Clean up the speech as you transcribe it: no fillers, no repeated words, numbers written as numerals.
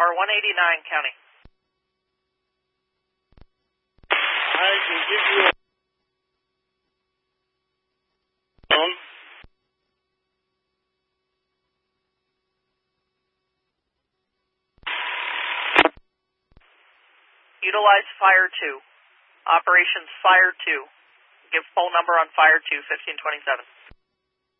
car 189 county. I can give you a phone. Utilize Fire 2. Operations Fire 2. Give phone number on Fire 2, 1527.